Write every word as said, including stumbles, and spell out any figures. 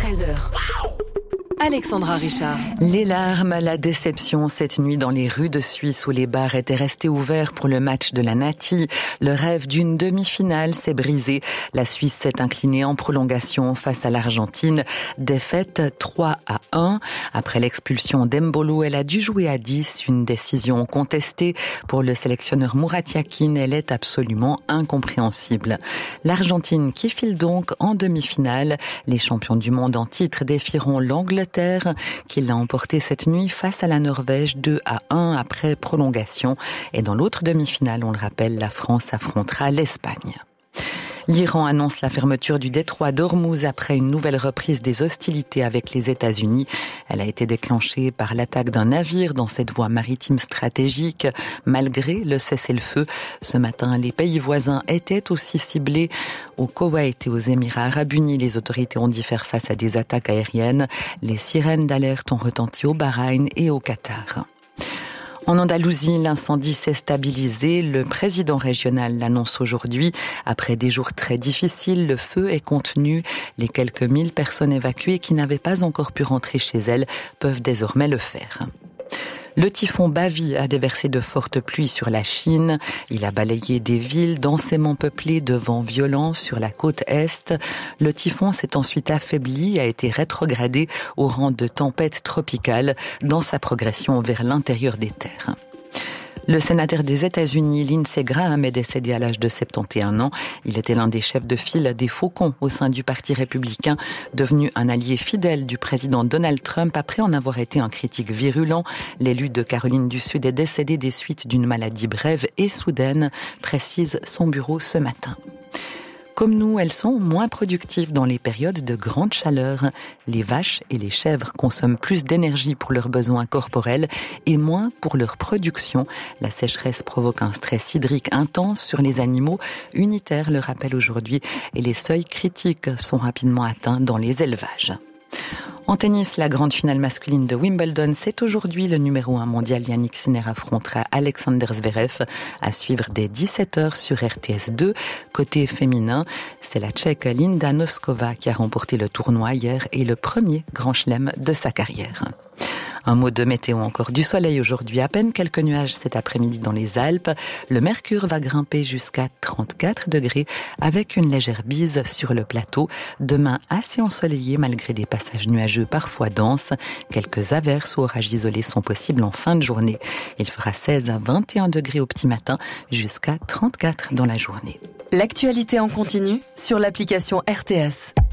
treize heures. Alexandra Richard. Les larmes, la déception cette nuit dans les rues de Suisse où les bars étaient restés ouverts pour le match de la Nati. Le rêve d'une demi-finale s'est brisé. La Suisse s'est inclinée en prolongation face à l'Argentine. Défaite trois à un. Après l'expulsion d'Embolo, elle a dû jouer à dix. Une décision contestée pour le sélectionneur Murat Yakin. Elle est absolument incompréhensible. L'Argentine qui file donc en demi-finale. Les champions du monde en titre défieront l'Angleterre qui l'a emporté cette nuit face à la Norvège deux à un après prolongation. Et dans l'autre demi-finale, on le rappelle, la France affrontera l'Espagne. L'Iran annonce la fermeture du détroit d'Ormuz après une nouvelle reprise des hostilités avec les États-Unis. Elle a été déclenchée par l'attaque d'un navire dans cette voie maritime stratégique. Malgré le cessez-le-feu, ce matin, les pays voisins étaient aussi ciblés. Au Koweït et aux Émirats arabes unis, les autorités ont dû faire face à des attaques aériennes. Les sirènes d'alerte ont retenti au Bahreïn et au Qatar. En Andalousie, l'incendie s'est stabilisé. Le président régional l'annonce aujourd'hui. Après des jours très difficiles, le feu est contenu. Les quelques mille personnes évacuées qui n'avaient pas encore pu rentrer chez elles peuvent désormais le faire. Le typhon Bavi a déversé de fortes pluies sur la Chine. Il a balayé des villes densément peuplées de vents violents sur la côte est. Le typhon s'est ensuite affaibli et a été rétrogradé au rang de tempête tropicale dans sa progression vers l'intérieur des terres. Le sénateur des États-Unis, Lindsey Graham, est décédé à l'âge de soixante et un ans. Il était l'un des chefs de file des Faucons au sein du Parti républicain, devenu un allié fidèle du président Donald Trump après en avoir été un critique virulent. L'élu de Caroline du Sud est décédé des suites d'une maladie brève et soudaine, précise son bureau ce matin. Comme nous, elles sont moins productives dans les périodes de grande chaleur. Les vaches et les chèvres consomment plus d'énergie pour leurs besoins corporels et moins pour leur production. La sécheresse provoque un stress hydrique intense sur les animaux. Unitaire le rappelle aujourd'hui et les seuils critiques sont rapidement atteints dans les élevages. En tennis, la grande finale masculine de Wimbledon, c'est aujourd'hui. Le numéro un mondial Yannick Sinner affrontera Alexander Zverev à suivre dès dix-sept heures sur R T S deux. Côté féminin, c'est la Tchèque Linda Noskova qui a remporté le tournoi hier et le premier grand chelem de sa carrière. Un mot de météo, encore du soleil aujourd'hui, à peine quelques nuages cet après-midi dans les Alpes. Le mercure va grimper jusqu'à trente-quatre degrés avec une légère bise sur le plateau. Demain, assez ensoleillé malgré des passages nuageux parfois denses. Quelques averses ou orages isolés sont possibles en fin de journée. Il fera seize à vingt et un degrés au petit matin jusqu'à trente-quatre dans la journée. L'actualité en continu sur l'application R T S.